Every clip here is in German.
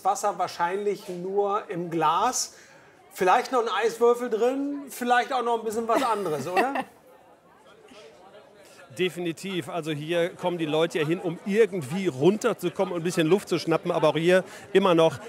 Wasser wahrscheinlich nur im Glas. Vielleicht noch ein Eiswürfel drin, vielleicht auch noch ein bisschen was anderes, oder? Definitiv. Also hier kommen die Leute ja hin, um irgendwie runterzukommen und ein bisschen Luft zu schnappen. Aber auch hier immer noch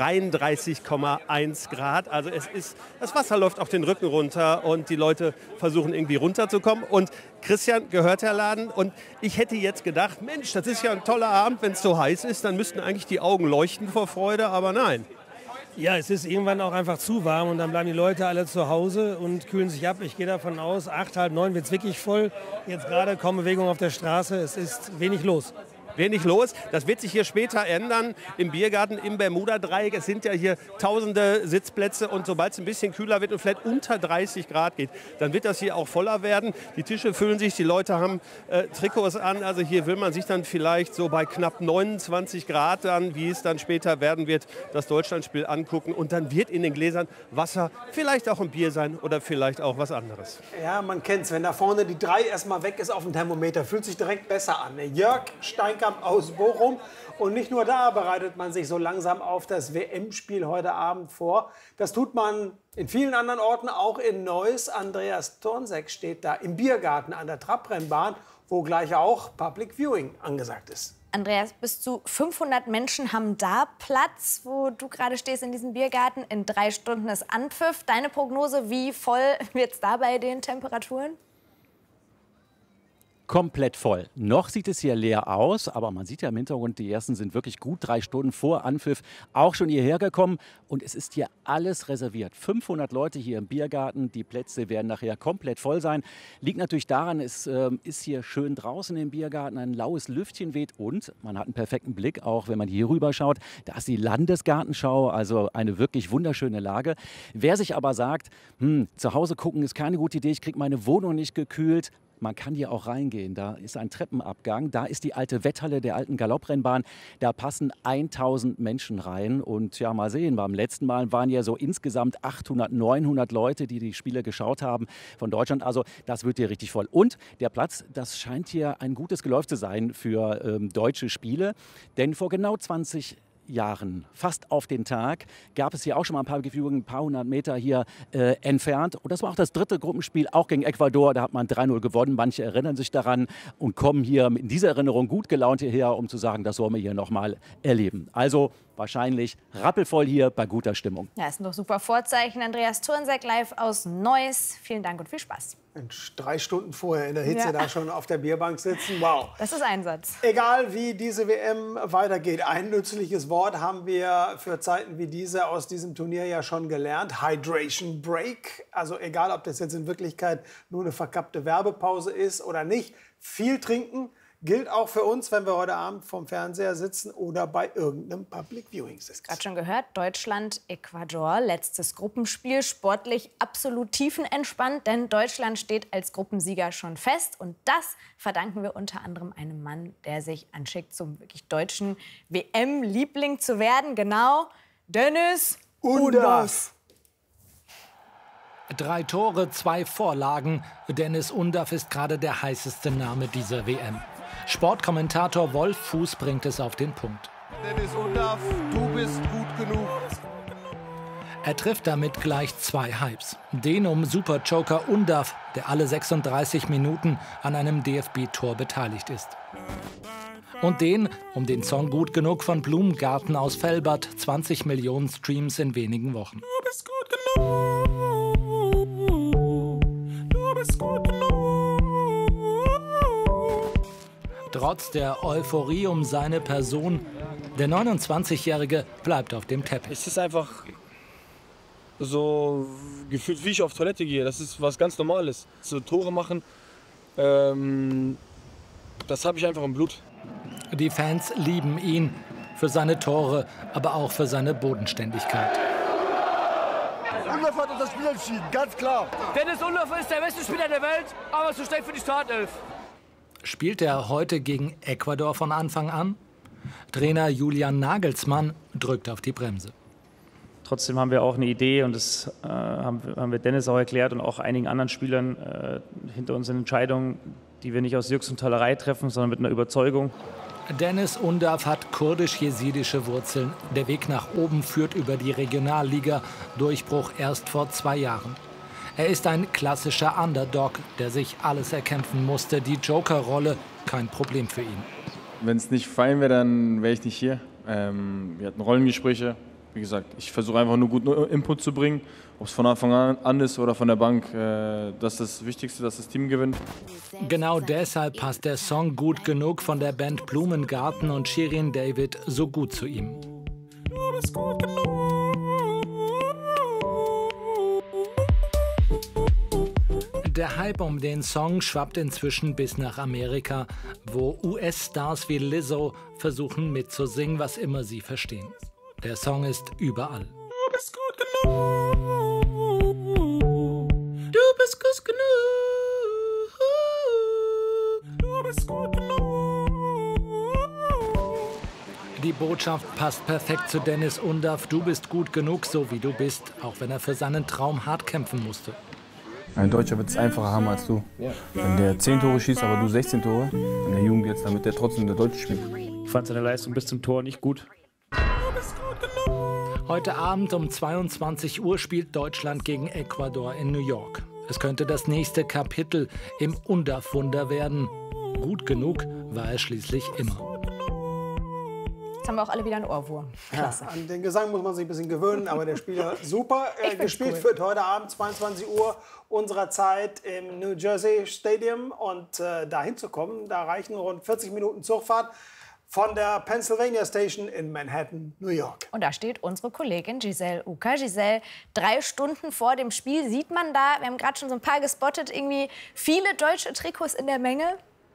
33,1 Grad. Also das Wasser läuft auf den Rücken runter und die Leute versuchen irgendwie runterzukommen. Und Christian gehört der Laden. Und ich hätte jetzt gedacht, Mensch, das ist ja ein toller Abend, wenn es so heiß ist. Dann müssten eigentlich die Augen leuchten vor Freude, aber nein. Ja, es ist irgendwann auch einfach zu warm und dann bleiben die Leute alle zu Hause und kühlen sich ab. Ich gehe davon aus, 8, halb 9 wird es wirklich voll. Jetzt gerade kaum Bewegung auf der Straße, es ist wenig los. Wenig los. Das wird sich hier später ändern im Biergarten, im Bermuda-Dreieck. Es sind ja hier tausende Sitzplätze und sobald es ein bisschen kühler wird und vielleicht unter 30 Grad geht, dann wird das hier auch voller werden. Die Tische füllen sich, die Leute haben Trikots an. Also hier will man sich dann vielleicht so bei knapp 29 Grad dann, wie es dann später werden wird, das Deutschlandspiel angucken. Und dann wird in den Gläsern Wasser, vielleicht auch ein Bier sein oder vielleicht auch was anderes. Ja, man kennt es. Wenn da vorne die 3 erstmal weg ist auf dem Thermometer, fühlt sich direkt besser an. Jörg Steinkamp aus Bochum. Und nicht nur da bereitet man sich so langsam auf das WM-Spiel heute Abend vor. Das tut man in vielen anderen Orten, auch in Neuss. Andreas Thornseck steht da im Biergarten an der Trabrennbahn, wo gleich auch Public Viewing angesagt ist. Andreas, bis zu 500 Menschen haben da Platz, wo du gerade stehst in diesem Biergarten. In 3 Stunden ist Anpfiff. Deine Prognose, wie voll wird es da bei den Temperaturen? Komplett voll. Noch sieht es hier leer aus, aber man sieht ja im Hintergrund, die ersten sind wirklich gut 3 Stunden vor Anpfiff auch schon hierher gekommen. Und es ist hier alles reserviert. 500 Leute hier im Biergarten. Die Plätze werden nachher komplett voll sein. Liegt natürlich daran, es ist hier schön draußen im Biergarten, ein laues Lüftchen weht und man hat einen perfekten Blick, auch wenn man hier rüber schaut. Da ist die Landesgartenschau, also eine wirklich wunderschöne Lage. Wer sich aber sagt, zu Hause gucken ist keine gute Idee, ich kriege meine Wohnung nicht gekühlt, man kann hier auch reingehen. Da ist ein Treppenabgang. Da ist die alte Wetthalle der alten Galopprennbahn. Da passen 1000 Menschen rein. Und ja, mal sehen, beim letzten Mal waren ja so insgesamt 800, 900 Leute, die die Spiele geschaut haben von Deutschland. Also das wird hier richtig voll. Und der Platz, das scheint hier ein gutes Geläuf zu sein für deutsche Spiele. Denn vor genau 20 Jahren, fast auf den Tag, gab es hier auch schon mal ein paar Gefüge, ein paar hundert Meter hier entfernt. Und das war auch das 3. Gruppenspiel, auch gegen Ecuador. Da hat man 3-0 gewonnen. Manche erinnern sich daran und kommen hier in dieser Erinnerung gut gelaunt hierher, um zu sagen, das wollen wir hier nochmal erleben. Also wahrscheinlich rappelvoll hier bei guter Stimmung. Ja, ist noch super Vorzeichen. Andreas Thornseck live aus Neuss. Vielen Dank und viel Spaß. Mensch, 3 Stunden vorher in der Hitze da schon auf der Bierbank sitzen. Wow. Das ist Einsatz. Egal wie diese WM weitergeht, ein nützliches Wort haben wir für Zeiten wie diese aus diesem Turnier ja schon gelernt. Hydration Break. Also egal, ob das jetzt in Wirklichkeit nur eine verkappte Werbepause ist oder nicht. Viel trinken gilt auch für uns, wenn wir heute Abend vorm Fernseher sitzen oder bei irgendeinem Public Viewing sitzen. Gerade schon gehört, Deutschland, Ecuador, letztes Gruppenspiel, sportlich absolut tiefenentspannt, denn Deutschland steht als Gruppensieger schon fest. Und das verdanken wir unter anderem einem Mann, der sich anschickt, zum wirklich deutschen WM-Liebling zu werden. Genau, Dennis Undaff. 3 Tore, 2 Vorlagen. Dennis Undaff ist gerade der heißeste Name dieser WM. Sportkommentator Wolf Fuß bringt es auf den Punkt. Dennis Undaff, du bist gut genug. Er trifft damit gleich 2 Hypes. Den um Superjoker Undaff, der alle 36 Minuten an einem DFB-Tor beteiligt ist. Und den um den Song Gut genug von Blumengarten aus Velbert, 20 Millionen Streams in wenigen Wochen. Du bist gut genug. Du bist gut genug. Trotz der Euphorie um seine Person, der 29-Jährige bleibt auf dem Teppich. Es ist einfach so gefühlt, wie ich auf Toilette gehe. Das ist was ganz Normales. So Tore machen, das habe ich einfach im Blut. Die Fans lieben ihn für seine Tore, aber auch für seine Bodenständigkeit. Undaff hat uns das Spiel entschieden, ganz klar. Dennis Undaff ist der beste Spieler der Welt, aber zu schlecht für die Startelf. Spielt er heute gegen Ecuador von Anfang an? Trainer Julian Nagelsmann drückt auf die Bremse. Trotzdem haben wir auch eine Idee und das haben wir Dennis auch erklärt und auch einigen anderen Spielern hinter uns in Entscheidungen, die wir nicht aus Jux und Tollerei treffen, sondern mit einer Überzeugung. Deniz Undav hat kurdisch-jesidische Wurzeln. Der Weg nach oben führt über die Regionalliga. Durchbruch erst vor 2 Jahren. Er ist ein klassischer Underdog, der sich alles erkämpfen musste. Die Joker-Rolle, kein Problem für ihn. Wenn es nicht fein wäre, dann wäre ich nicht hier. Wir hatten Rollengespräche. Wie gesagt, ich versuche einfach nur guten Input zu bringen. Ob es von Anfang an ist oder von der Bank, das ist das Wichtigste, dass das Team gewinnt. Genau deshalb passt der Song Gut genug von der Band Blumengarten und Shirin David so gut zu ihm. Du bist gut genug. Der Hype um den Song schwappt inzwischen bis nach Amerika, wo US-Stars wie Lizzo versuchen mitzusingen, was immer sie verstehen. Der Song ist überall. Du bist gut genug. Du bist gut genug. Du bist gut genug. Die Botschaft passt perfekt zu Deniz Undav. Du bist gut genug, so wie du bist, auch wenn er für seinen Traum hart kämpfen musste. Ein Deutscher wird es einfacher haben als du. Wenn der 10 Tore schießt, aber du 16 Tore, in der Jugend jetzt, dann wird der trotzdem der Deutsche spielen. Ich fand seine Leistung bis zum Tor nicht gut. Heute Abend um 22 Uhr spielt Deutschland gegen Ecuador in New York. Es könnte das nächste Kapitel im Undav-Wunder werden. Gut genug war er schließlich immer. Jetzt haben wir auch alle wieder einen Ohrwurm. Klasse. Ja, an den Gesang muss man sich ein bisschen gewöhnen, aber der Spieler super. Gespielt wird heute Abend 22 Uhr unserer Zeit im New Jersey Stadium. Und da hinzukommen, da reichen rund 40 Minuten Zugfahrt von der Pennsylvania Station in Manhattan, New York. Und da steht unsere Kollegin Giselle Uka. Giselle, 3 Stunden vor dem Spiel sieht man da, wir haben gerade schon so ein paar gespottet, irgendwie viele deutsche Trikots in der Menge.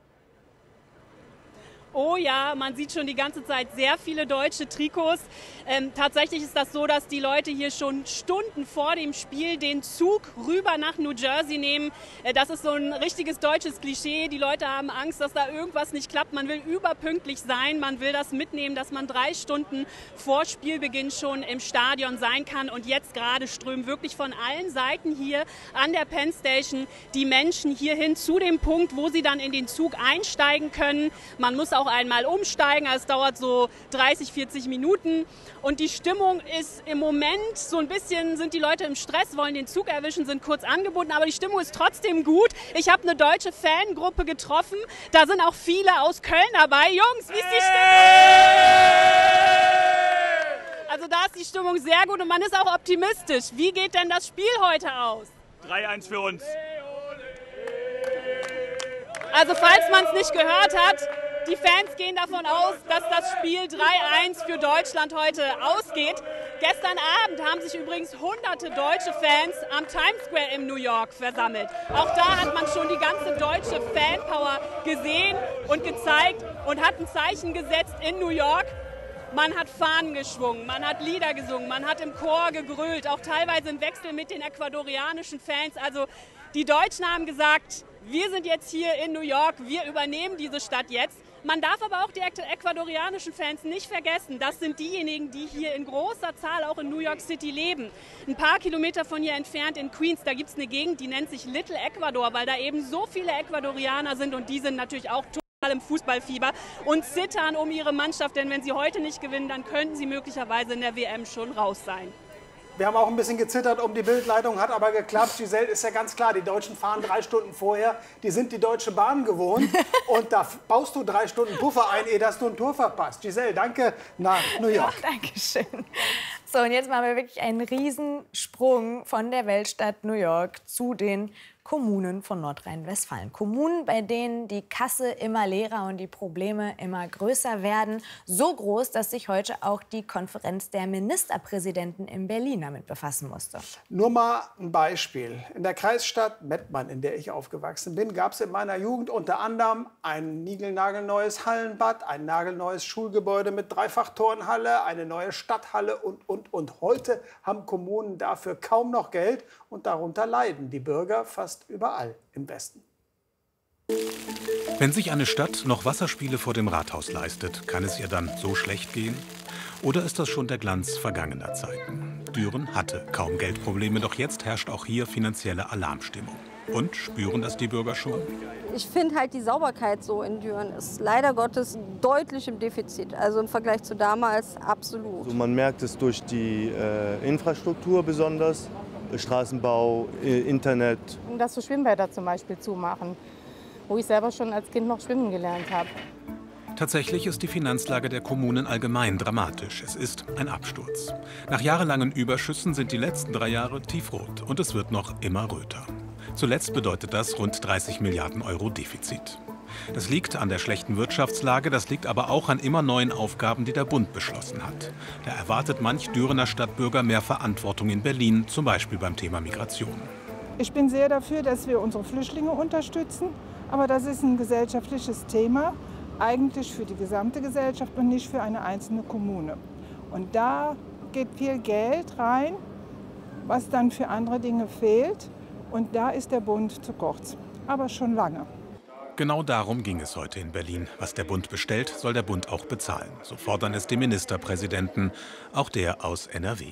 Oh ja, man sieht schon die ganze Zeit sehr viele deutsche Trikots. Tatsächlich ist das so, dass die Leute hier schon Stunden vor dem Spiel den Zug rüber nach New Jersey nehmen. Das ist so ein richtiges deutsches Klischee. Die Leute haben Angst, dass da irgendwas nicht klappt. Man will überpünktlich sein, man will das mitnehmen, dass man 3 Stunden vor Spielbeginn schon im Stadion sein kann. Und jetzt gerade strömen wirklich von allen Seiten hier an der Penn Station die Menschen hierhin zu dem Punkt, wo sie dann in den Zug einsteigen können. Man muss auch einmal umsteigen, es dauert so 30, 40 Minuten und die Stimmung ist im Moment so ein bisschen, sind die Leute im Stress, wollen den Zug erwischen, sind kurz angebunden, aber die Stimmung ist trotzdem gut. Ich habe eine deutsche Fangruppe getroffen, da sind auch viele aus Köln dabei. Jungs, wie ist die Stimmung? Also da ist die Stimmung sehr gut und man ist auch optimistisch. Wie geht denn das Spiel heute aus? 3-1 für uns. Also falls man es nicht gehört hat, die Fans gehen davon aus, dass das Spiel 3-1 für Deutschland heute ausgeht. Gestern Abend haben sich übrigens hunderte deutsche Fans am Times Square in New York versammelt. Auch da hat man schon die ganze deutsche Fanpower gesehen und gezeigt und hat ein Zeichen gesetzt in New York. Man hat Fahnen geschwungen, man hat Lieder gesungen, man hat im Chor gegrölt, auch teilweise im Wechsel mit den ecuadorianischen Fans. Also die Deutschen haben gesagt, wir sind jetzt hier in New York, wir übernehmen diese Stadt jetzt. Man darf aber auch die ecuadorianischen Fans nicht vergessen. Das sind diejenigen, die hier in großer Zahl auch in New York City leben. Ein paar Kilometer von hier entfernt in Queens, da gibt es eine Gegend, die nennt sich Little Ecuador, weil da eben so viele Ecuadorianer sind und die sind natürlich auch total im Fußballfieber und zittern um ihre Mannschaft, denn wenn sie heute nicht gewinnen, dann könnten sie möglicherweise in der WM schon raus sein. Wir haben auch ein bisschen gezittert um die Bildleitung, hat aber geklappt. Giselle, ist ja ganz klar, die Deutschen fahren 3 Stunden vorher. Die sind die Deutsche Bahn gewohnt. Und da baust du 3 Stunden Puffer ein, ehe dass du ein Tor verpasst. Giselle, danke nach New York. Dankeschön. So, und jetzt machen wir wirklich einen Riesensprung von der Weltstadt New York zu den Kommunen von Nordrhein-Westfalen. Kommunen, bei denen die Kasse immer leerer und die Probleme immer größer werden. So groß, dass sich heute auch die Konferenz der Ministerpräsidenten in Berlin damit befassen musste. Nur mal ein Beispiel. In der Kreisstadt Mettmann, in der ich aufgewachsen bin, gab es in meiner Jugend unter anderem ein niegelnagelneues Hallenbad, ein nagelneues Schulgebäude mit Dreifach-Turnhalle, eine neue Stadthalle und. Heute haben Kommunen dafür kaum noch Geld und darunter leiden die Bürger fast überall im Westen. Wenn sich eine Stadt noch Wasserspiele vor dem Rathaus leistet, kann es ihr dann so schlecht gehen? Oder ist das schon der Glanz vergangener Zeiten? Düren hatte kaum Geldprobleme, doch jetzt herrscht auch hier finanzielle Alarmstimmung. Und spüren das die Bürger schon? Ich finde halt, die Sauberkeit so in Düren ist leider Gottes deutlich im Defizit. Also im Vergleich zu damals absolut. Also man merkt es durch die Infrastruktur besonders, Straßenbau, Internet. Dass so Schwimmbäder zum Beispiel zumachen, wo ich selber schon als Kind noch schwimmen gelernt habe. Tatsächlich ist die Finanzlage der Kommunen allgemein dramatisch. Es ist ein Absturz. Nach jahrelangen Überschüssen sind die letzten 3 Jahre tiefrot und es wird noch immer röter. Zuletzt bedeutet das rund 30 Milliarden Euro Defizit. Das liegt an der schlechten Wirtschaftslage, das liegt aber auch an immer neuen Aufgaben, die der Bund beschlossen hat. Da erwartet manch Dürener Stadtbürger mehr Verantwortung in Berlin, zum Beispiel beim Thema Migration. Ich bin sehr dafür, dass wir unsere Flüchtlinge unterstützen, aber das ist ein gesellschaftliches Thema, eigentlich für die gesamte Gesellschaft und nicht für eine einzelne Kommune. Und da geht viel Geld rein, was dann für andere Dinge fehlt. Und da ist der Bund zu kurz, aber schon lange. Genau darum ging es heute in Berlin. Was der Bund bestellt, soll der Bund auch bezahlen. So fordern es die Ministerpräsidenten, auch der aus NRW.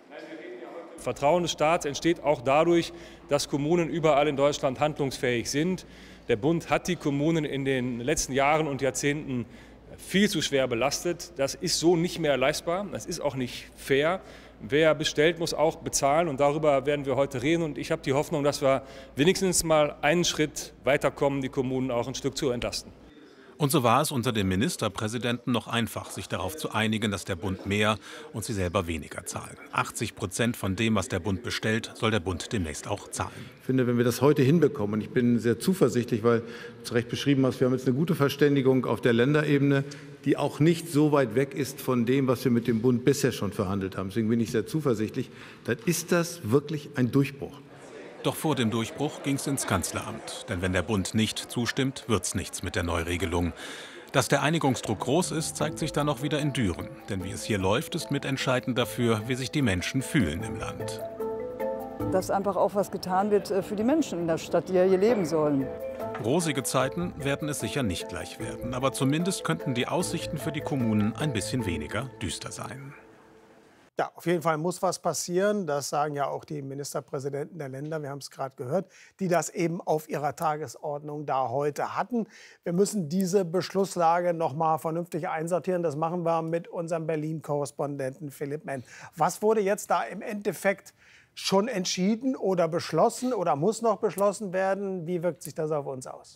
Vertrauen des Staates entsteht auch dadurch, dass Kommunen überall in Deutschland handlungsfähig sind. Der Bund hat die Kommunen in den letzten Jahren und Jahrzehnten viel zu schwer belastet. Das ist so nicht mehr leistbar, das ist auch nicht fair. Wer bestellt, muss auch bezahlen und darüber werden wir heute reden. Und ich habe die Hoffnung, dass wir wenigstens mal einen Schritt weiterkommen, die Kommunen auch ein Stück zu entlasten. Und so war es unter den Ministerpräsidenten noch einfach, sich darauf zu einigen, dass der Bund mehr und sie selber weniger zahlen. 80% von dem, was der Bund bestellt, soll der Bund demnächst auch zahlen. Ich finde, wenn wir das heute hinbekommen, und ich bin sehr zuversichtlich, weil du zu Recht beschrieben hast, wir haben jetzt eine gute Verständigung auf der Länderebene, die auch nicht so weit weg ist von dem, was wir mit dem Bund bisher schon verhandelt haben. Deswegen bin ich sehr zuversichtlich, dann ist das wirklich ein Durchbruch. Doch vor dem Durchbruch ging es ins Kanzleramt. Denn wenn der Bund nicht zustimmt, wird's nichts mit der Neuregelung. Dass der Einigungsdruck groß ist, zeigt sich dann auch wieder in Düren. Denn wie es hier läuft, ist mitentscheidend dafür, wie sich die Menschen fühlen im Land. Dass einfach auch was getan wird für die Menschen in der Stadt, die ja hier leben sollen. Rosige Zeiten werden es sicher nicht gleich werden. Aber zumindest könnten die Aussichten für die Kommunen ein bisschen weniger düster sein. Ja, auf jeden Fall muss was passieren. Das sagen ja auch die Ministerpräsidenten der Länder, wir haben es gerade gehört, die das eben auf ihrer Tagesordnung da heute hatten. Wir müssen diese Beschlusslage noch mal vernünftig einsortieren. Das machen wir mit unserem Berlin-Korrespondenten Philipp Menn. Was wurde jetzt da im Endeffekt schon entschieden oder beschlossen oder muss noch beschlossen werden? Wie wirkt sich das auf uns aus?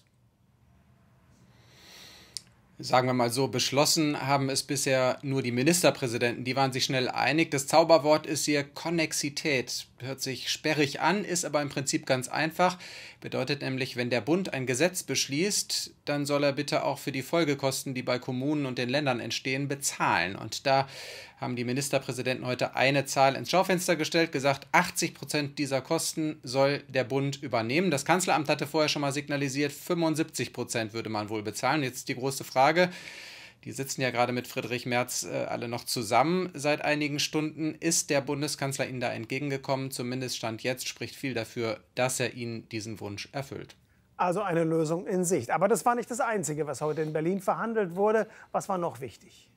Sagen wir mal so, beschlossen haben es bisher nur die Ministerpräsidenten. Die waren sich schnell einig. Das Zauberwort ist hier Konnexität. Hört sich sperrig an, ist aber im Prinzip ganz einfach. Bedeutet nämlich, wenn der Bund ein Gesetz beschließt, dann soll er bitte auch für die Folgekosten, die bei Kommunen und den Ländern entstehen, bezahlen. Und da haben die Ministerpräsidenten heute eine Zahl ins Schaufenster gestellt, gesagt, 80% dieser Kosten soll der Bund übernehmen. Das Kanzleramt hatte vorher schon mal signalisiert, 75% würde man wohl bezahlen. Jetzt die große Frage, die sitzen ja gerade mit Friedrich Merz alle noch zusammen seit einigen Stunden. Ist der Bundeskanzler Ihnen da entgegengekommen? Zumindest Stand jetzt spricht viel dafür, dass er Ihnen diesen Wunsch erfüllt. Also eine Lösung in Sicht. Aber das war nicht das Einzige, was heute in Berlin verhandelt wurde. Was war noch wichtig?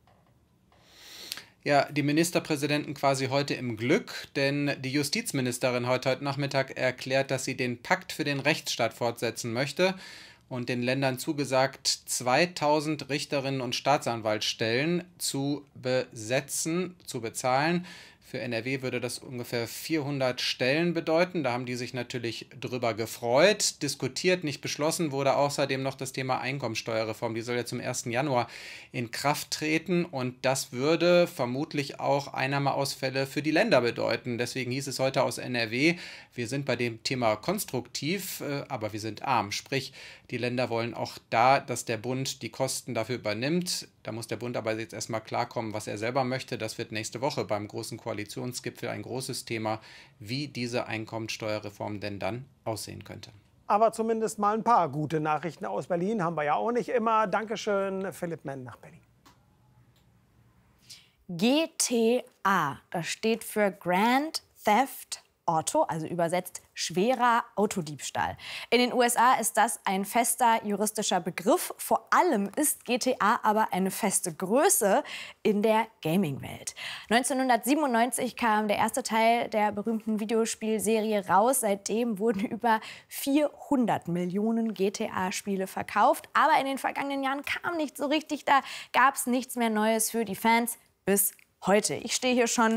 Ja, die Ministerpräsidenten quasi heute im Glück, denn die Justizministerin hat heute Nachmittag erklärt, dass sie den Pakt für den Rechtsstaat fortsetzen möchte und den Ländern zugesagt, 2000 Richterinnen und Staatsanwaltsstellen zu besetzen, zu bezahlen. Für NRW würde das ungefähr 400 Stellen bedeuten. Da haben die sich natürlich drüber gefreut. Diskutiert, nicht beschlossen wurde außerdem noch das Thema Einkommensteuerreform. Die soll ja zum 1. Januar in Kraft treten. Und das würde vermutlich auch Einnahmeausfälle für die Länder bedeuten. Deswegen hieß es heute aus NRW, wir sind bei dem Thema konstruktiv, aber wir sind arm. Sprich, die Länder wollen auch da, dass der Bund die Kosten dafür übernimmt. Da muss der Bund aber jetzt erstmal klarkommen, was er selber möchte. Das wird nächste Woche beim großen Koalitionsgipfel ein großes Thema, wie diese Einkommensteuerreform denn dann aussehen könnte. Aber zumindest mal ein paar gute Nachrichten aus Berlin haben wir ja auch nicht immer. Dankeschön, Philipp Menn nach Berlin. GTA, das steht für Grand Theft Auto, also übersetzt schwerer Autodiebstahl. In den USA ist das ein fester juristischer Begriff. Vor allem ist GTA aber eine feste Größe in der Gaming-Welt. 1997 kam der erste Teil der berühmten Videospielserie raus. Seitdem wurden über 400 Millionen GTA-Spiele verkauft. Aber in den vergangenen Jahren kam nicht so richtig. Da gab es nichts mehr Neues für die Fans bis heute. Ich stehe hier schon